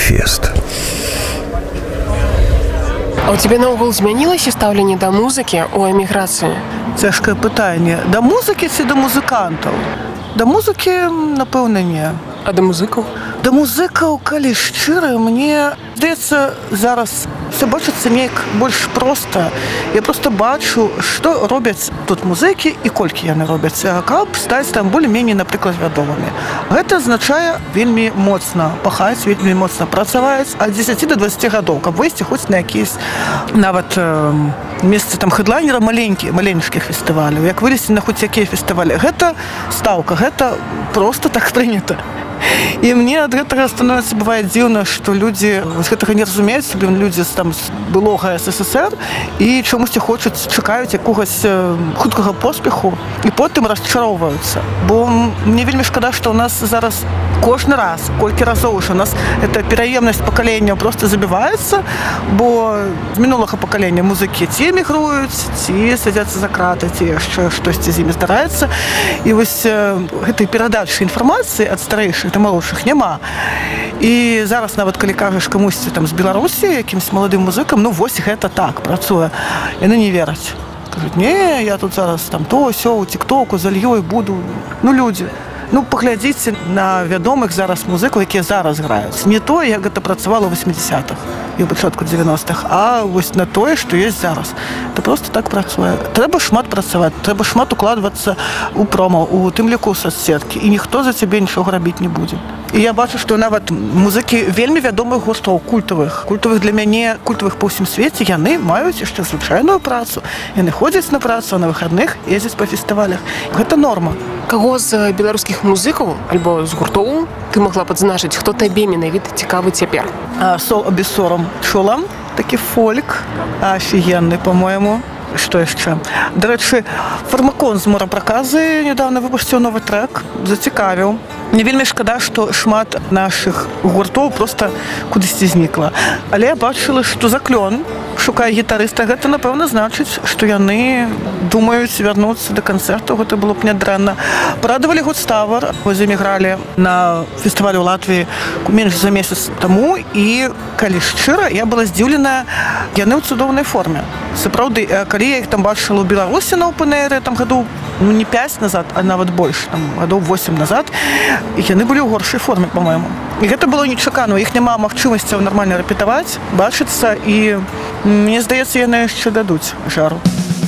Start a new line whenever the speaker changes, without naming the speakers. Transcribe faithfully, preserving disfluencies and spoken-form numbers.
Маніфест.
А у тебе наогул змянілася стаўленне да музыкі ў эміграцыі?
Цяжкае пытанне. Да музыкі ці да музыкантаў? Да музыкі, напэўна, не.
А да музыкаў?
Да музыкаў, калі шчыра, мне здаецца, зараз все бачыцца неяк больш проста. Я просто бачу, што робяць тут музыкі і колькі яны робяць, каб стаць там болей-меней, напрыклад, вядомымі. Гэта азначае вельмі моцна пахаць, вельмі моцна працаваць ад дзесяці да дваццаці гадоў, каб выйсці хоць на якісь нават э, месцы там хэдлайнера маленькія, маленькіх фестываляў, як вылезці на хоць якія фестывалі. Гэта стаўка, гэта просто так прынята. І мне ад гэтага становіцца бывае дзіўна, што людзі з гэтага не разумеюць сабе, людзі там з былога эс эс эс эр і чамусьці хочуць, чакаюць якогось хуткага поспеху і потым расчароўваюцца. Бо мне вельмі шкада, што ў нас зараз кожны раз, колькі разоў уже у нас эта пераемнасць пакаленняў просто забіваецца, бо з мінулага пакалення музыкі ці эмігруюць, ці садзяцца за краты, ці яшчэ штосьці з імі здараецца. І вось гэтай перадачы інфармацыі ад старэйшых да малодшых няма. І зараз нават калі кажаш камусьці там з Беларусі, якімсь маладым музыкам, ну вось гэта так працуе. Яны не вераць. Кажуць: "Не, я тут зараз там то, сё, у тик-току залью і буду". Ну людзі, ну паглядзіце на вядомых зараз музыкаў, якія зараз граюць. Не тое, як гэта працавала ў васьмідзесятых і ў пачатку дзевяностых, а вось на тое, што ёсць зараз. Це просто так працуе. Трэба шмат працаваць, трэба шмат укладвацца ў промо, у тым ліку ў соцсеткі, і ніхто за цябе нічога рабіць не будзе. І я бачу, што нават музыкі вельмі вядомых гуртоў, культавых, культавых для мяне, культавых па ўсім свеце, яны маюць яшчэ звычайную працу. Яны ходзяць на працу, а на выхадных ездзяць па фестывалях. Гэта норма.
Каго з беларускіх музыкаў альбо з гуртоў ты магла падзначыць, хто табе менавіта цікавы цяпер?
Сол Абісором чула, такі фольк, офігенны, по-моему. Што яшчэ? Дарэчы, Фармакон з Морапраказы недавно выпусціў новы трек, зацікавіў. Мне вельмі шкада, што шмат нашых гуртоў просто кудысьці знікла. Але я бачыла, што Заклён шукае гітарыста. Гэта, напэўна, значыць, што яны думаюць вярнуцца да канцэрту. Гэта было б нядрэнна. Парадавалі Гудставар. Вось эмігралі на фестывалі ў Латвіі менш за месяц таму. І, калі шчыра, я была здзіўлена, яны ў цудоўнай форме. Сапраўды, калі я іх там бачыла ў Беларусі на опэн-эйры, там гадоў, ну, не пяць назад, а нават больш, там гадоў восем назад, і яны былі ў горшай форме, па-мойму. І гэта было нечакана, у іх няма магчымасцяў нармальна рэпетаваць, бачыцца, і мне здаецца, яны яшчэ дадуць жару.